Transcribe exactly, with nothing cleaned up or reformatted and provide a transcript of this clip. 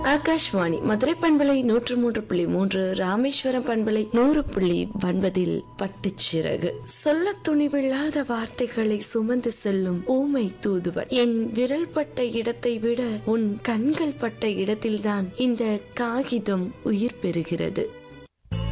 ஆகாஷ்வாணி மதுரை பண்பலை நூற்று மூன்று புள்ளி மூன்று, ராமேஸ்வரம் பண்பலை நூறு புள்ளி ஒன்பதில் பட்டுச்சிறகு. சொல்ல துணிவில்லாத வார்த்தைகளை சுமந்து செல்லும் ஊமை தூதுவன். என் விரல் பட்ட இடத்தை விட உன் கண்கள் பட்ட இடத்தில்தான் இந்த காகிதம் உயிர் பெறுகிறது.